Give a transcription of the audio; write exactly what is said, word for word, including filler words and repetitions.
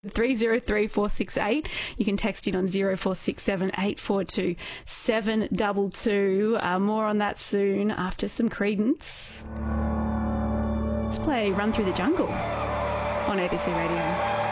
three zero three four six eight. You can text in on zero four six seven eight four two seven two two. Uh, more on that soon after some Creedence. Let's play Run Through the Jungle on A B C Radio.